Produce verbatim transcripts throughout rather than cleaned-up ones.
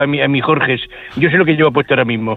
a mi, a mi Jorge. Yo sé lo que llevo puesto ahora mismo.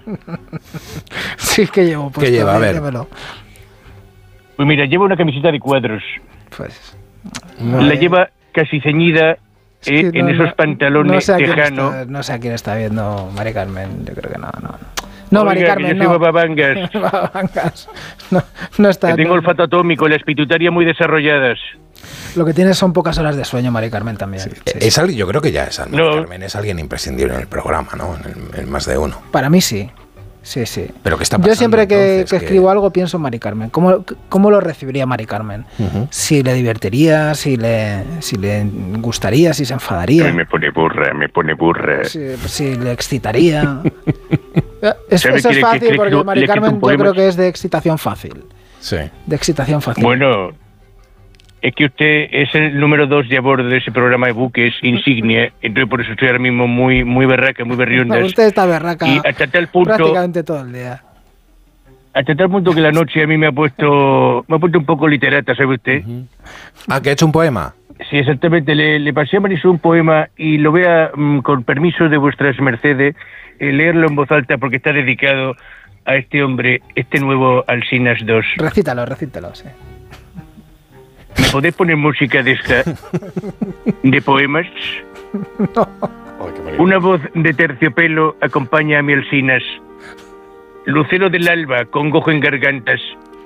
Sí, que llevo puesto. ¿Qué lleva? A ver. Dímelo. Pues mira, lleva una camiseta de cuadros. Pues... No, la eh. lleva casi ceñida es que eh, no, en esos no, pantalones no sé tejano. Está, no sé a quién está viendo Mari Carmen, yo creo que no, no. No, Oiga, Mari Carmen, que yo no. soy babangas. babangas. No, no está. Que tengo no. olfato atómico, las pituitarias muy desarrolladas. Lo que tienes son pocas horas de sueño, Mari Carmen, también. Sí. Sí, es alguien, yo creo que ya es Mari no. Carmen, es alguien imprescindible en el programa, ¿no? En, el, en más de uno. Para mí sí. Sí, sí. ¿Pero qué está pasando? Yo siempre que, entonces, que escribo que... algo pienso en Mari Carmen. ¿Cómo, cómo lo recibiría Mari Carmen? Uh-huh. Si le divertiría, si le, si le gustaría, si se enfadaría. Ay, me pone burra, me pone burra. Si, si le excitaría. es, eso es fácil que, porque Mari Carmen yo creo que es de excitación fácil. Sí. De excitación fácil. Bueno... Es que usted es el número dos de a bordo de ese programa de buques insignia, entonces por eso estoy ahora mismo muy muy berraca, muy berrionda. No, usted está berraca y hasta tal punto, prácticamente todo el día. Hasta tal punto que la noche a mí me ha puesto me ha puesto un poco literata, ¿sabe usted? Uh-huh. ¿Ah, que ha hecho un poema? Sí, exactamente. Le, le pasé a Marisol un poema y lo voy a, mm, con permiso de vuestras mercedes, eh, leerlo en voz alta porque está dedicado a este hombre, este nuevo Alsinas dos. Recítalo, recítalo, sí. ¿Me podés poner música de esta? ¿De poemas? No. Una voz de terciopelo acompaña a mi Alsinas. Lucero del alba, con gojo en gargantas.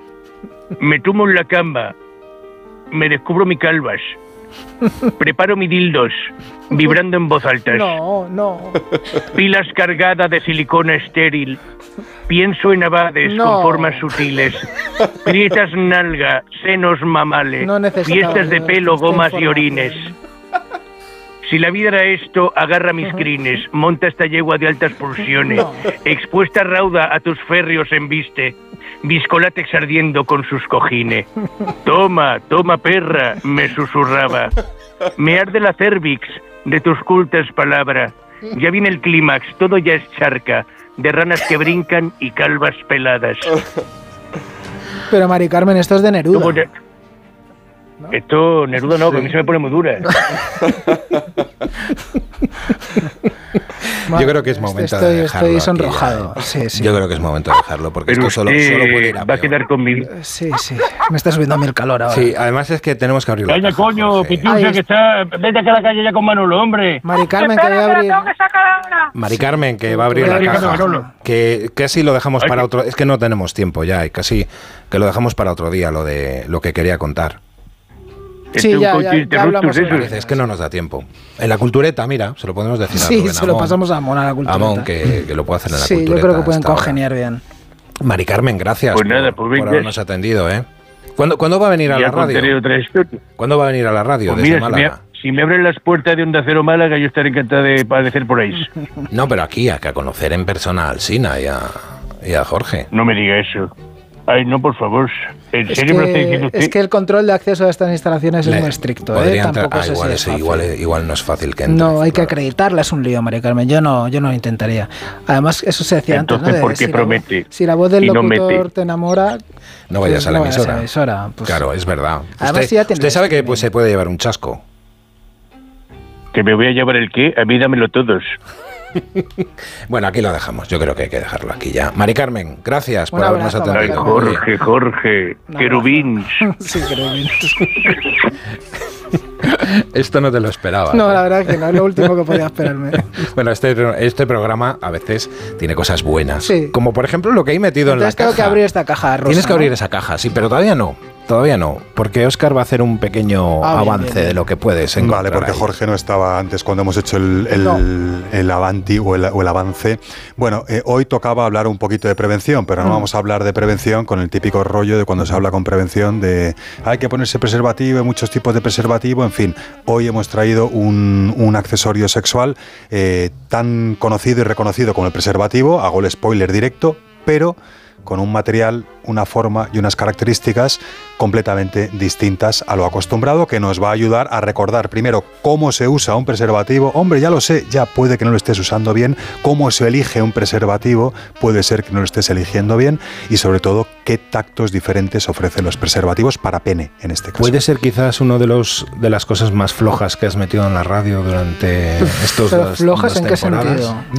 Me tumo en la cama. Me descubro mi calvas. Preparo mi dildos, vibrando en voz alta. No, no. Pilas cargadas de silicona estéril. Pienso en abades no. con formas sutiles. Prietas nalga, senos mamales. No fiestas de pelo, gomas y orines. Si la vida era esto, agarra mis crines. Monta esta yegua de altas pulsiones. No. Expuesta rauda a tus férreos embiste. Viscolátex ardiendo con sus cojines. Toma, toma perra, me susurraba. Me arde la cervix de tus cultas palabras. Ya viene el clímax, todo ya es charca, de ranas que brincan y calvas peladas. Pero Mari Carmen, esto es de Neruda. De... ¿No? Esto, Neruda no, sí. Que a mí se me pone muy dura. Yo creo que es momento estoy, de dejarlo. Estoy sonrojado. Sí, sí. Yo creo que es momento de dejarlo, porque Pero esto solo, solo puede ir a va a quedar conmigo. Sí, sí. Me está subiendo a mí el calor ahora. Sí, además es que tenemos que abrir la Calla, caja, coño, Pitucha, que está... Vete acá a la calle ya con Manolo, hombre. Mari Carmen, que voy a abrir... Mari Carmen, que va a abrir la caja. Que casi lo dejamos para otro... Es que no tenemos tiempo ya, y casi que lo dejamos para otro día, lo de lo que quería contar. Sí, ya, ya, ya hablamos. Es que no nos da tiempo. En la cultureta, mira, se lo podemos decir a Sí, Rubén se lo Amón, pasamos a Amón, a la cultureta. Amón, que, que lo puede hacer en la sí, cultureta. Sí, yo creo que pueden congeniar bien. Mari Carmen, gracias pues nada, por, pues por habernos atendido, ¿eh? ¿Cuándo, ¿Cuándo va a venir a la radio? Otra ¿Cuándo va a venir a la radio pues desde mira, Málaga? Si me, si me abren las puertas de Onda Cero Málaga, yo estaré encantado de aparecer por ahí. No, pero aquí, acá, a conocer en persona a Alsina y a, y a Jorge. No me diga eso. Ay, no, por favor. ¿En es serio que, me lo está diciendo usted? Es que el control de acceso a estas instalaciones Le, es muy estricto, ¿eh? Tampoco ah, sé igual, si es, es igual, igual no es fácil que entre. No, hay claro. que acreditarla, es un lío, Mari Carmen. Yo no, yo no lo intentaría. Además, eso se decía Entonces, antes, ¿no? De, ¿por qué si promete? La, si la voz del no locutor mete. te enamora... No vayas pues, a la no emisora. A la emisora pues, claro, es verdad. Además, usted, ya tienes, usted sabe que pues, se puede llevar un chasco. ¿Que me voy a llevar el qué? A mí dámelo todos. Bueno, aquí lo dejamos. Yo creo que hay que dejarlo aquí ya. Mari Carmen, gracias por habernos atendido. Ay, Jorge, Jorge, no, querubín. Sí, querubín. Esto no te lo esperaba. No, la verdad es que no, es lo último que podía esperarme. Bueno, este, este programa a veces tiene cosas buenas. Sí. Como por ejemplo lo que hay metido Entonces en la tengo caja. que abrir esta caja rosa. Tienes que abrir ¿no? esa caja, sí, pero todavía no. Todavía no, porque Óscar va a hacer un pequeño ah, avance bien, bien, bien. de lo que puedes encontrar. Vale, porque ahí. Jorge no estaba antes cuando hemos hecho el, el, no. el avanti o el, o el avance. Bueno, eh, hoy tocaba hablar un poquito de prevención, pero no mm. vamos a hablar de prevención con el típico rollo de cuando se habla con prevención de hay que ponerse preservativo, hay muchos tipos de preservativo, en fin. Hoy hemos traído un, un accesorio sexual eh, tan conocido y reconocido como el preservativo, hago el spoiler directo, pero con un material, una forma y unas características completamente distintas a lo acostumbrado, que nos va a ayudar a recordar primero cómo se usa un preservativo. Hombre, ya lo sé, ya puede que no lo estés usando bien. Cómo se elige un preservativo, puede ser que no lo estés eligiendo bien. Y sobre todo, qué tactos diferentes ofrecen los preservativos para pene, en este caso. Puede ser quizás uno de los de las cosas más flojas que has metido en la radio durante estos dos, ¿Flojas dos en qué temporadas. sentido?